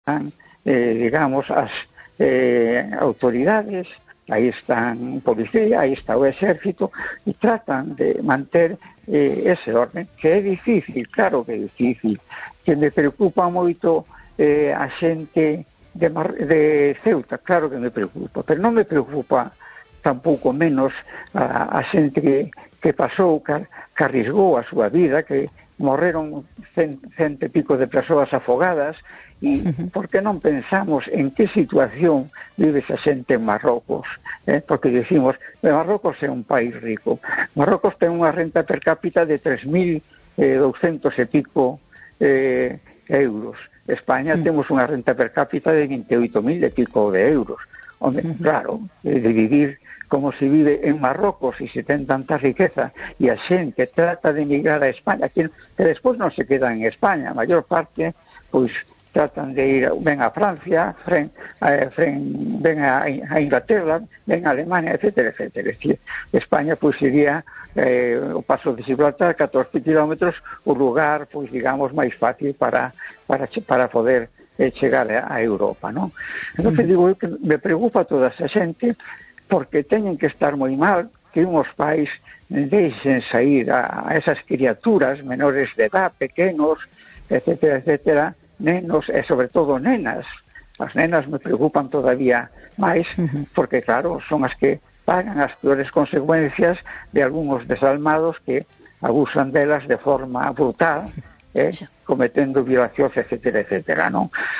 digamos, as autoridades, aí están policía, aí está o exército, e tratan de manter ese orden, que é difícil, claro que é difícil, que me preocupa moito a xente de Ceuta, claro que me preocupa, pero non me preocupa tampouco menos a xente que pasou, que arrisgou a súa vida, que morreron cento e pico de persoas afogadas, e por que non pensamos en que situación vive esa xente en Marrocos, porque decimos, Marrocos é un país rico, Marrocos ten unha renta per cápita de 3.200 e pico euros, España temos unha renta per cápita de 28.000 e pico de euros, onde, claro, de vivir como se vive en Marrocos e se ten tanta riqueza e a xente trata de emigrar a España que despois non se quedan en España, a maior parte pois tratan de ir, ven a Francia, ven a Inglaterra, ven a Alemania, etcétera, etcétera. Es decir, España pois sería o paso de Gibraltar, 14 kilómetros, o lugar, pois digamos, máis fácil para poder chegar a Europa, non? Entón, digo que me preocupa toda esa xente porque teñen que estar moi mal que uns pais deixen sair a esas criaturas menores de edad, pequenos, etcétera, etcétera, nenos e sobre todo nenas. As nenas me preocupan todavía máis porque, claro, son as que pagan as peores consecuencias de algúns desalmados que abusan delas de forma brutal, cometendo violacións, etcétera, etcétera, non?